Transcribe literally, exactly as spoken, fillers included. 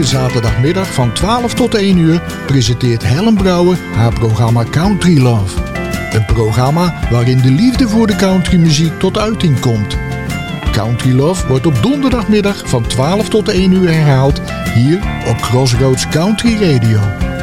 Elke zaterdagmiddag van twaalf tot één uur presenteert Helen Brouwer haar programma Country Love. Een programma waarin de liefde voor de countrymuziek tot uiting komt. Country Love wordt op donderdagmiddag van twaalf tot één uur herhaald hier op Crossroads Country Radio.